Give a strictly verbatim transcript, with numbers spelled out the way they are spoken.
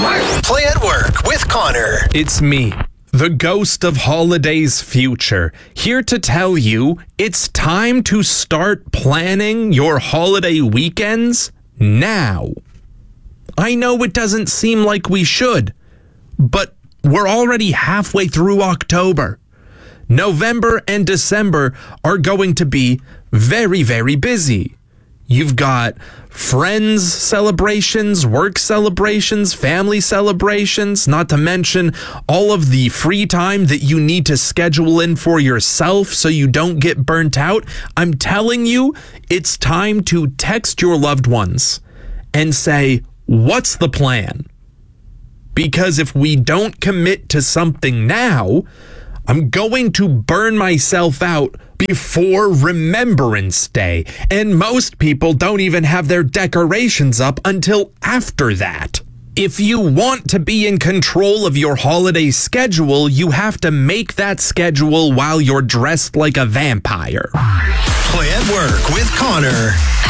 Work. Play at Work with Connor. It's me, the ghost of holidays future, here to tell you it's time to start planning your holiday weekends now. I know it doesn't seem like we should, but we're already halfway through October. November and December are going to be very, very busy. You've got friends celebrations, work celebrations, family celebrations, not to mention all of the free time that you need to schedule in for yourself so you don't get burnt out. I'm telling you, it's time to text your loved ones and say, what's the plan? Because if we don't commit to something now, I'm going to burn myself out before Remembrance Day. And most people don't even have their decorations up until after that. If you want to be in control of your holiday schedule, you have to make that schedule while you're dressed like a vampire. Play at Work with Connor.